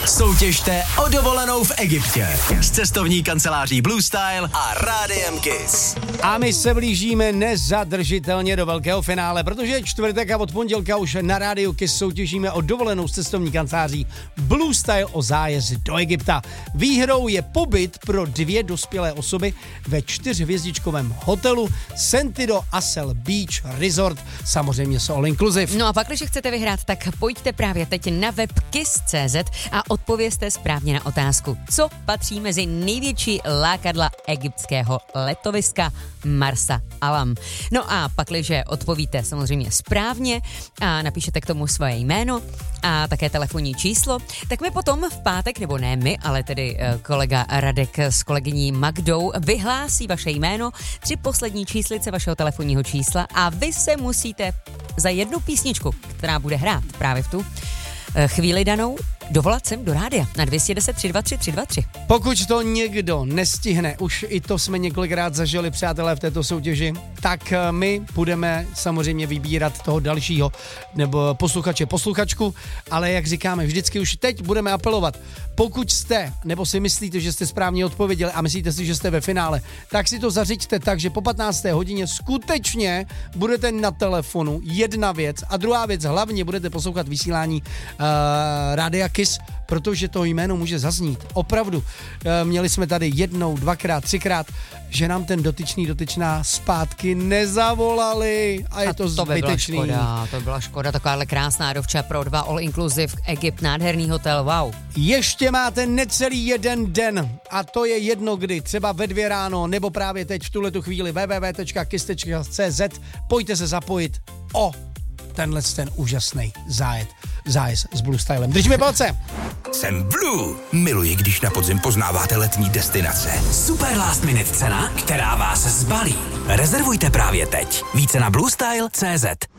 Soutěžte o dovolenou v Egyptě s cestovní kanceláří Blue Style a Rádiem Kiss. A my se blížíme nezadržitelně do velkého finále, protože je čtvrtek a od pondělka už na Rádiu Kiss soutěžíme o dovolenou s cestovní kanceláří Blue Style o zájezd do Egypta. Výhrou je pobyt pro 2 dospělé osoby ve 4hvězdičkovém hotelu Sentido Asel Beach Resort, samozřejmě s all inclusive. No a pak, když chcete vyhrát, tak pojďte právě teď na web kiss.cz a odpovězte správně na otázku, co patří mezi největší lákadla egyptského letoviska Marsa Alam. No a pak, když odpovíte samozřejmě správně a napíšete k tomu svoje jméno a také telefonní číslo, tak my potom v pátek, nebo ne my, ale tedy kolega Radek s kolegyní Magdou vyhlásí vaše jméno, 3 poslední číslice vašeho telefonního čísla a vy se musíte za jednu písničku, která bude hrát právě v tu chvíli danou, dovolat sem do rádia na 210 323 323. Pokud to někdo nestihne, už i to jsme několikrát zažili, přátelé, v této soutěži, tak my budeme samozřejmě vybírat toho dalšího nebo posluchačku, ale jak říkáme, vždycky už teď budeme apelovat. Pokud jste, nebo si myslíte, že jste správně odpověděli a myslíte si, že jste ve finále, tak si to zařiďte tak, že po 15. hodině skutečně budete na telefonu, jedna věc, a druhá věc, hlavně budete poslouchat vysílání Rádia Kiss, protože to jméno může zaznít. Opravdu, měli jsme tady 1, 2krát, 3krát, že nám ten dotyčná zpátky nezavolali a je to zbytečný. To byla škoda, takováhle krásná dovča pro 2 all inclusive Egypt, nádherný hotel, wow. Ještě máte necelý jeden den a to je jedno kdy, třeba ve 2 ráno nebo právě teď v tuhletu chvíli www.kiss.cz, pojďte se zapojit o ten úžasný zájezd s Blue Stylem. Držíme palce! Jsem Blue. Miluji, když na podzim poznáváte letní destinace. Super last minute cena, která vás zbalí. Rezervujte právě teď. Více na bluestyle.cz.